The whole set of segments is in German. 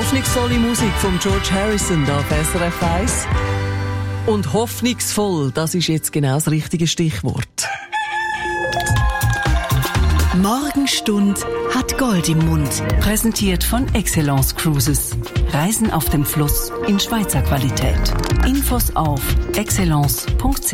Hoffnungsvolle Musik von George Harrison da auf SRF 1. Und hoffnungsvoll, das ist jetzt genau das richtige Stichwort. Morgenstund hat Gold im Mund. Präsentiert von Excellence Cruises. Reisen auf dem Fluss in Schweizer Qualität. Infos auf excellence.ch.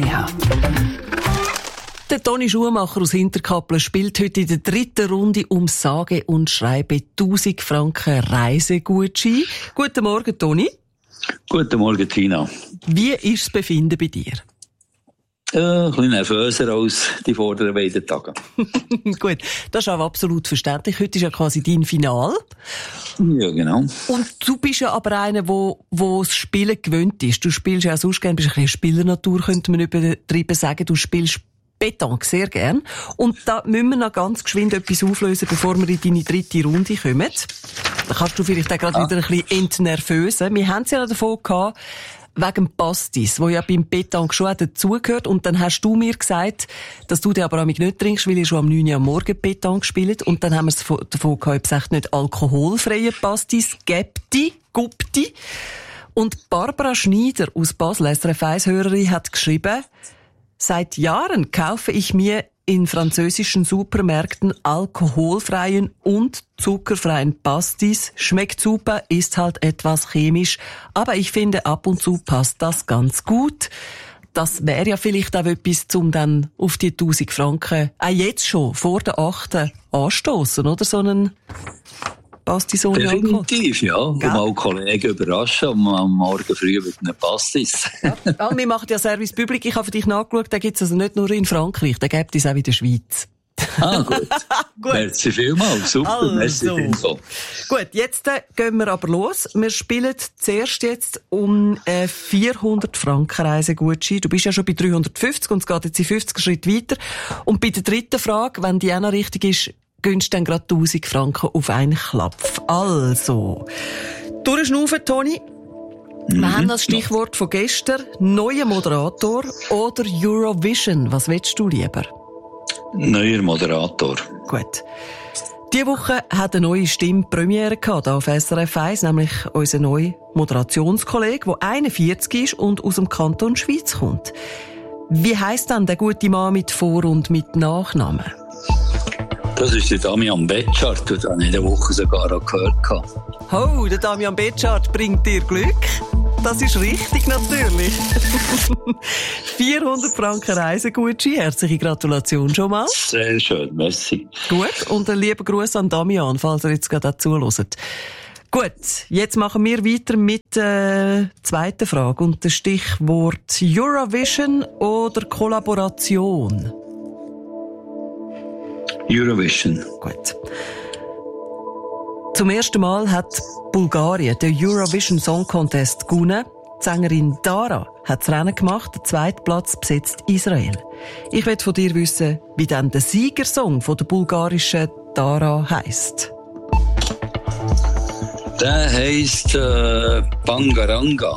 Der Toni Schumacher aus Hinterkappel spielt heute in der 3. Runde um sage und schreibe 1000 Franken Reisegutschein. Guten Morgen, Toni. Guten Morgen, Tina. Wie ist das Befinden bei dir? Ein bisschen nervöser als die vorderen beiden Tage. Gut, das ist auch absolut verständlich. Heute ist ja quasi dein Final. Ja, genau. Und du bist ja aber einer, der das Spielen gewöhnt ist. Du spielst ja auch sonst gerne, bist ein bisschen Spielernatur, könnte man übertrieben sagen. Du spielst Pétanque sehr gern. Und da müssen wir noch ganz geschwind etwas auflösen, bevor wir in deine 3. Runde kommen. Da kannst du vielleicht auch gerade wieder ein bisschen entnervösen. Wir haben es ja davon gehabt, wegen Pastis, wo ja beim Pétanque schon dazugehört. Und dann hast du mir gesagt, dass du den aber auch nicht trinkst, weil ihr schon am 9 Uhr am Morgen Pétanque spielt. Und dann haben wir es davon gehabt, ob es echt nicht alkoholfreie Pastis gäbti. Und Barbara Schneider aus Basel, SRF 1-Hörerin, hat geschrieben: Seit Jahren kaufe ich mir in französischen Supermärkten alkoholfreien und zuckerfreien Pastis. Schmeckt super, ist halt etwas chemisch, aber ich finde, ab und zu passt das ganz gut. Das wäre ja vielleicht auch etwas, um dann auf die 1000 Franken auch jetzt schon vor der 8. anstoßen, oder? So einen Pastis ohne Alkohol. Definitiv, ja. Und mal Kollegen überraschen am Morgen früh mit einem Pastis. Ja, wir machen ja Service Public. Ich habe für dich nachgeschaut, den gibt es also nicht nur in Frankreich, den gibt es auch in der Schweiz. Gut. Merci vielmals. Super, also. Merci Info. Gut, jetzt gehen wir aber los. Wir spielen zuerst jetzt um 400 Franken Reisegutschein. Du bist ja schon bei 350 und es geht jetzt in 50 Schritt weiter. Und bei der 3. Frage, wenn die auch noch richtig ist, gönnst du dann gerade 1000 Franken auf einen Klapf. Also, durchschnaufen, Toni. Wir haben das Stichwort von gestern: neuer Moderator oder Eurovision. Was willst du lieber? Neuer Moderator. Gut. Diese Woche hat eine neue Stimme Premiere gehabt, auf SRF 1, nämlich unser neuer Moderationskollege, der 41 ist und aus dem Kanton Schweiz kommt. Wie heisst dann der gute Mann mit Vor- und mit Nachnamen? Das ist der Damian Betschart, den habe ich in der Woche sogar auch gehört. Oh, der Damian Betschart bringt dir Glück. Das ist richtig, natürlich. 400 Franken Reisegutschein. Herzliche Gratulation schon mal. Sehr schön, merci. Gut, und ein lieber Gruß an Damian, falls er jetzt gerade auch zuhört. Gut, jetzt machen wir weiter mit der 2. Frage und das Stichwort Eurovision oder Kollaboration. Eurovision. Gut. Zum ersten Mal hat Bulgarien den Eurovision Song Contest gewonnen. Die Sängerin Dara hat das Rennen gemacht. Den 2. Platz besetzt Israel. Ich will von dir wissen, wie dann der Siegersong von der bulgarischen Dara heisst. Der heisst Bangaranga.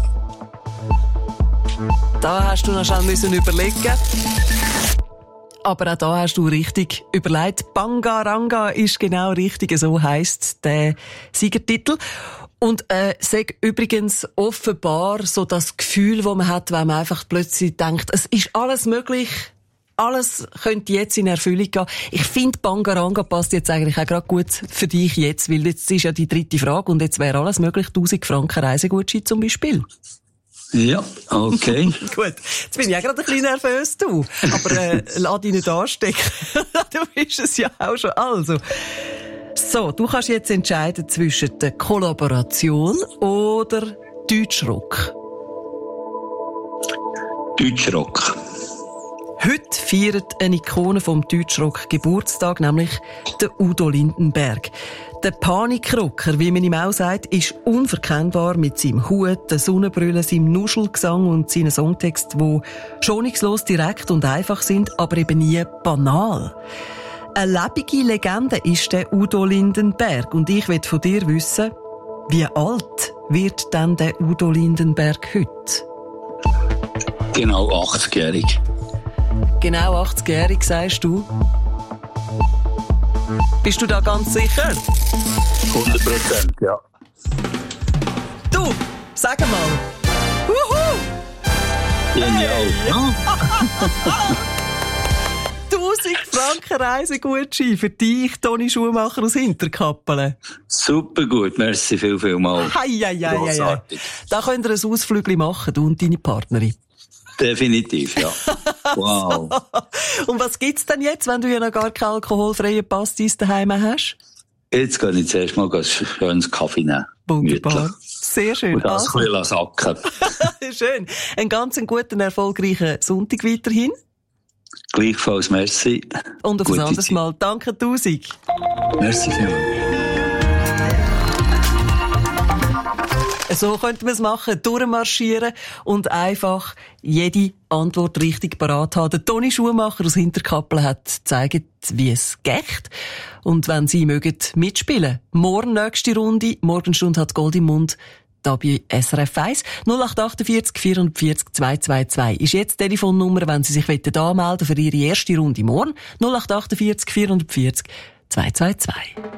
Da hast du noch schnell überlegen. Aber auch da hast du richtig überlegt. Bangaranga ist genau richtig, so heisst der Siegertitel. Und sag übrigens offenbar so das Gefühl, das man hat, wenn man einfach plötzlich denkt, es ist alles möglich, alles könnte jetzt in Erfüllung gehen. Ich finde, Bangaranga passt jetzt eigentlich auch gerade gut für dich jetzt, weil jetzt ist ja die 3. Frage und jetzt wäre alles möglich, 1000 Franken Reisegutschein zum Beispiel. Ja, okay. Gut, jetzt bin ich auch gerade ein bisschen nervös, du. Aber lass dich nicht anstecken. Du bist es ja auch schon. Also, so, du kannst jetzt entscheiden zwischen der Kollaboration oder Deutschrock. Deutschrock. Heute feiert eine Ikone vom Deutschrock Geburtstag, nämlich der Udo Lindenberg. Der Panikrocker, wie man ihm auch sagt, ist unverkennbar mit seinem Hut, der Sonnenbrille, seinem Nuschelgesang und seinen Songtext, die schonungslos, direkt und einfach sind, aber eben nie banal. Eine lebende Legende ist der Udo Lindenberg und ich will von dir wissen, wie alt wird denn der Udo Lindenberg heute? Genau 80-jährig. Genau 80-jährig, sagst du? Bist du da ganz sicher? 100%, ja. Du, sag mal. Wuhu! Genial. Ja. 1000 Franken Reisegutschein für dich, Toni Schumacher aus Hinterkappelen. Super gut, merci vielmals. Hei. Grossartig. Da könnt ihr ein Ausflügel machen, du und deine Partnerin. Definitiv, ja. Wow. Und was gibt's denn jetzt, wenn du ja noch gar keinen alkoholfreien Pastis daheim hast? Jetzt gehe ich zuerst mal einen schönen Kaffee nehmen. Wunderbar. Gemütlich. Sehr schön. Und das ein bisschen sacken. Schön. Einen ganz guten, erfolgreichen Sonntag weiterhin. Gleichfalls, merci. Und auf ein Gute anderes Zeit. Mal. Danke 1000. Merci vielmals. So könnte man es machen, durchmarschieren und einfach jede Antwort richtig parat haben. Der Toni Schumacher aus Hinterkappelen hat gezeigt, wie es geht. Und wenn Sie mögen mitspielen, morgen nächste Runde, Morgenstunde hat Gold im Mund, da bei SRF 1. 0848 440 222 ist jetzt die Telefonnummer, wenn Sie sich anmelden für Ihre erste Runde morgen. 0848 440 222.